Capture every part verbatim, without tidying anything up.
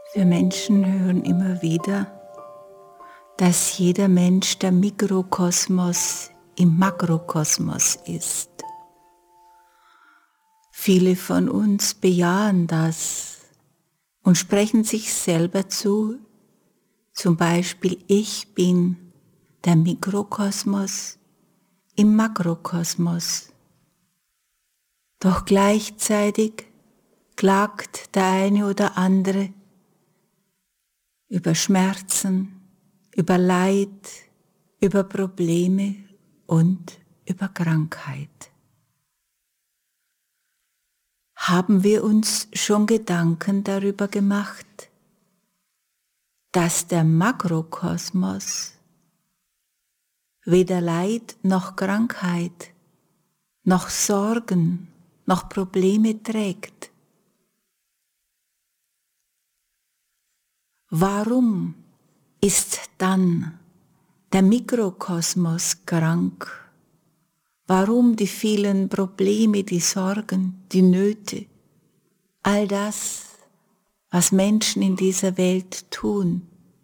Wir Menschen hören immer wieder, dass jeder Mensch der Mikrokosmos im Makrokosmos ist. Viele von uns bejahen das und sprechen sich selber zu, zum Beispiel: Ich bin der Mikrokosmos im Makrokosmos. Doch gleichzeitig klagt der eine oder andere über Schmerzen, über Leid, über Probleme und über Krankheit. Haben wir uns schon Gedanken darüber gemacht, dass der Makrokosmos weder Leid noch Krankheit, noch Sorgen, noch Probleme trägt? Warum ist dann der Mikrokosmos krank? Warum die vielen Probleme, die Sorgen, die Nöte, all das, was Menschen in dieser Welt tun?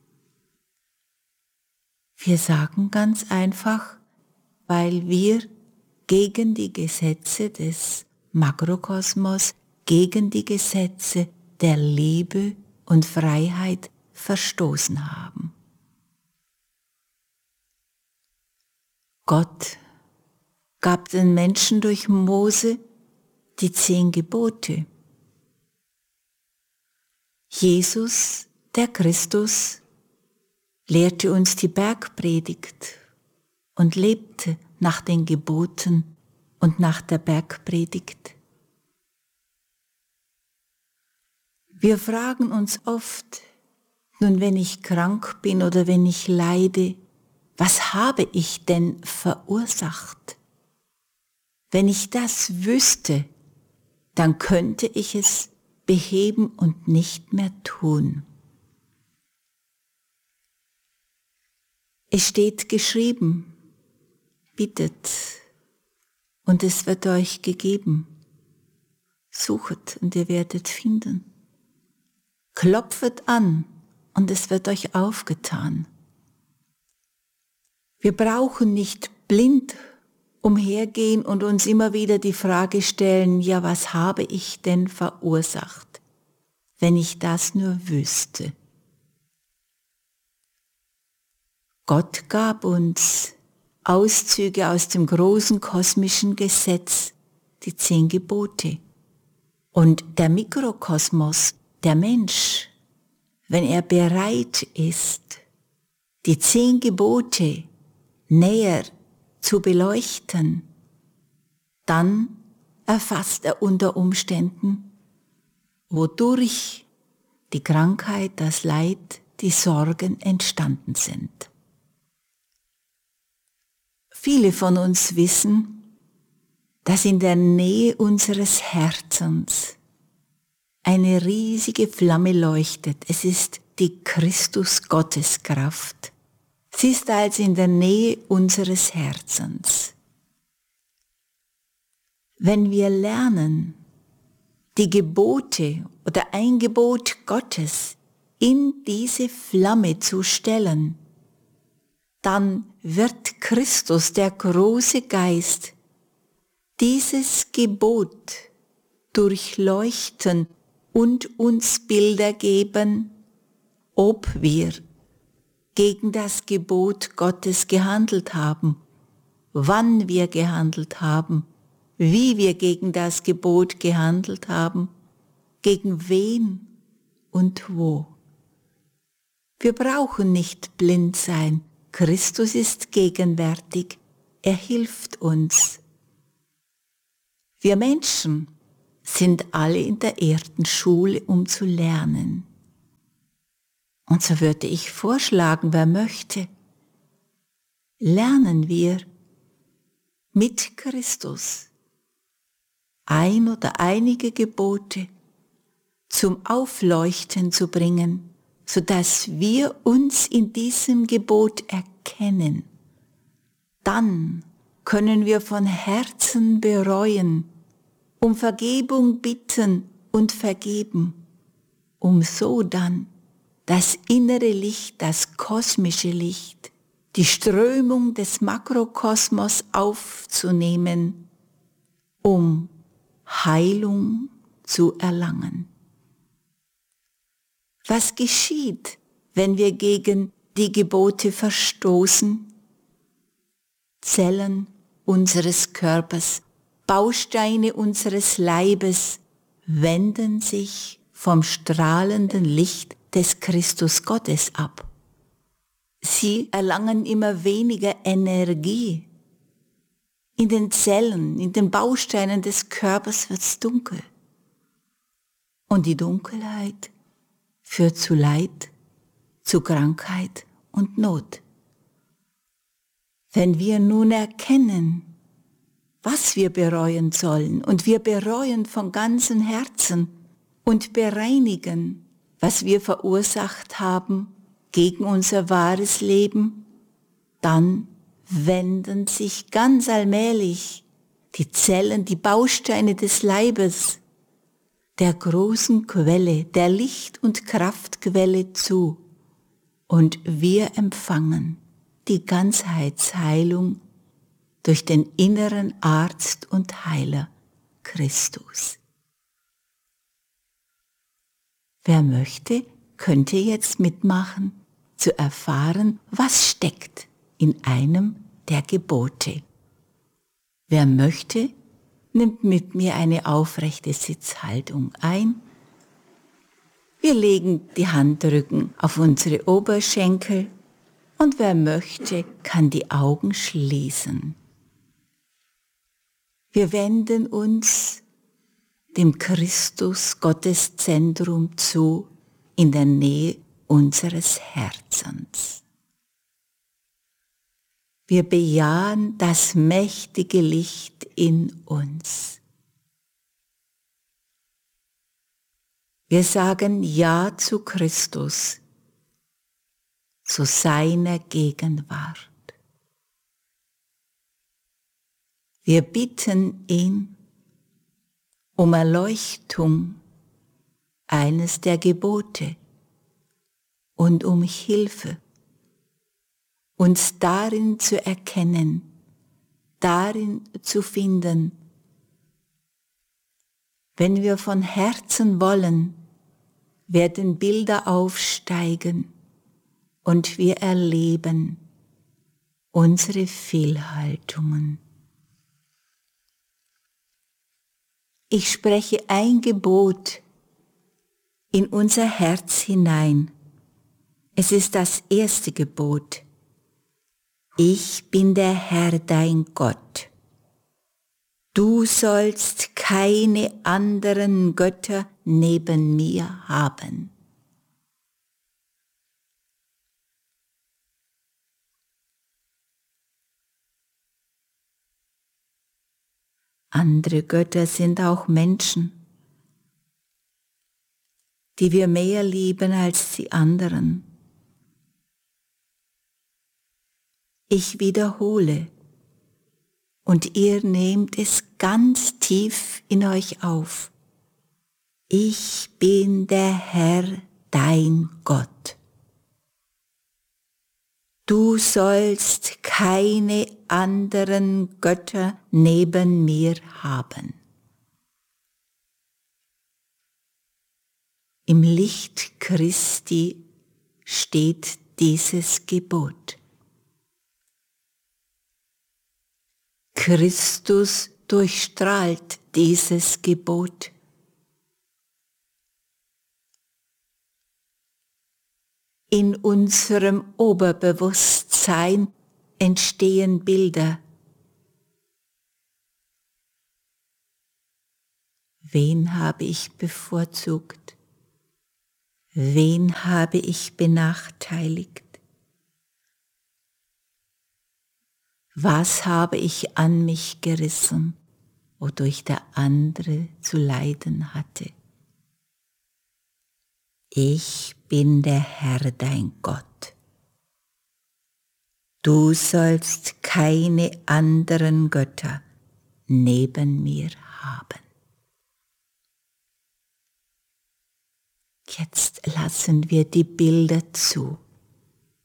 Wir sagen ganz einfach, weil wir gegen die Gesetze des Makrokosmos, gegen die Gesetze der Liebe und Freiheit verstoßen haben. Gott gab den Menschen durch Mose die zehn Gebote. Jesus, der Christus, lehrte uns die Bergpredigt und lebte nach den Geboten und nach der Bergpredigt. Wir fragen uns oft, nun wenn ich krank bin oder wenn ich leide, was habe ich denn verursacht? Wenn ich das wüsste, dann könnte ich es beheben und nicht mehr tun. Es steht geschrieben: Bittet und es wird euch gegeben. Suchet und ihr werdet finden. Klopfet an und es wird euch aufgetan. Wir brauchen nicht blind umhergehen und uns immer wieder die Frage stellen, ja, was habe ich denn verursacht, wenn ich das nur wüsste? Gott gab uns Auszüge aus dem großen kosmischen Gesetz, die zehn Gebote. Und der Mikrokosmos, der Mensch, wenn er bereit ist, die zehn Gebote näher zu beleuchten, dann erfasst er unter Umständen, wodurch die Krankheit, das Leid, die Sorgen entstanden sind. Viele von uns wissen, dass in der Nähe unseres Herzens eine riesige Flamme leuchtet. Es ist die Christus-Gotteskraft. Sie ist also in der Nähe unseres Herzens. Wenn wir lernen, die Gebote oder ein Gebot Gottes in diese Flamme zu stellen, dann wird Christus, der große Geist, dieses Gebot durchleuchten und uns Bilder geben, ob wir gegen das Gebot Gottes gehandelt haben, wann wir gehandelt haben, wie wir gegen das Gebot gehandelt haben, gegen wen und wo. Wir brauchen nicht blind sein. Christus ist gegenwärtig. Er hilft uns. Wir Menschen sind alle in der Erdenschule, um zu lernen. Und so würde ich vorschlagen, wer möchte, lernen wir mit Christus ein oder einige Gebote zum Aufleuchten zu bringen, sodass wir uns in diesem Gebot erkennen. Dann können wir von Herzen bereuen, um Vergebung bitten und vergeben, um so dann das innere Licht, das kosmische Licht, die Strömung des Makrokosmos aufzunehmen, um Heilung zu erlangen. Was geschieht, wenn wir gegen die Gebote verstoßen? Zellen unseres Körpers, Bausteine unseres Leibes wenden sich vom strahlenden Licht des Christus Gottes ab. Sie erlangen immer weniger Energie. In den Zellen, in den Bausteinen des Körpers wird es dunkel. Und die Dunkelheit führt zu Leid, zu Krankheit und Not. Wenn wir nun erkennen, was wir bereuen sollen, und wir bereuen von ganzem Herzen und bereinigen, was wir verursacht haben gegen unser wahres Leben, dann wenden sich ganz allmählich die Zellen, die Bausteine des Leibes der großen Quelle, der Licht- und Kraftquelle zu, und wir empfangen die Ganzheitsheilung durch den inneren Arzt und Heiler Christus. Wer möchte, könnte jetzt mitmachen, zu erfahren, was steckt in einem der Gebote. Wer möchte, nimmt mit mir eine aufrechte Sitzhaltung ein. Wir legen die Handrücken auf unsere Oberschenkel und wer möchte, kann die Augen schließen. Wir wenden uns dem Christus Gotteszentrum zu in der Nähe unseres Herzens. Wir bejahen das mächtige Licht in uns. Wir sagen Ja zu Christus, zu seiner Gegenwart. Wir bitten ihn um Erleuchtung eines der Gebote und um Hilfe, uns darin zu erkennen, darin zu finden. Wenn wir von Herzen wollen, werden Bilder aufsteigen und wir erleben unsere Fehlhaltungen. Ich spreche ein Gebot in unser Herz hinein. Es ist das erste Gebot. Ich bin der Herr dein Gott. Du sollst keine anderen Götter neben mir haben. Andere Götter sind auch Menschen, die wir mehr lieben als die anderen. Ich wiederhole, und ihr nehmt es ganz tief in euch auf. Ich bin der Herr, dein Gott. Du sollst keine anderen Götter neben mir haben. Im Licht Christi steht dieses Gebot. Christus durchstrahlt dieses Gebot. In unserem Oberbewusstsein entstehen Bilder. Wen habe ich bevorzugt? Wen habe ich benachteiligt? Was habe ich an mich gerissen, wodurch der andere zu leiden hatte? Ich bin der Herr dein Gott. Du sollst keine anderen Götter neben mir haben. Jetzt lassen wir die Bilder zu.